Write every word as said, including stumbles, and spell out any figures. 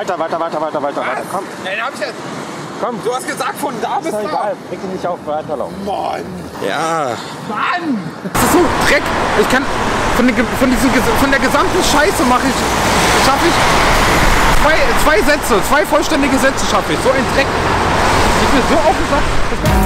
weiter, weiter, weiter, weiter, weiter, weiter. Komm. Nein, hab ich jetzt. Komm. Du hast gesagt, von da bis Ist da. doch egal. Reg dich nicht auf, weiterlaufen. Mann. Ja. Mann. Das ist so Dreck. Ich kann von, den, von, diesen, von der gesamten Scheiße mache ich, schaffe ich zwei, zwei Sätze, zwei vollständige Sätze schaffe ich. So ein Dreck. Ich bin so auf den Sack.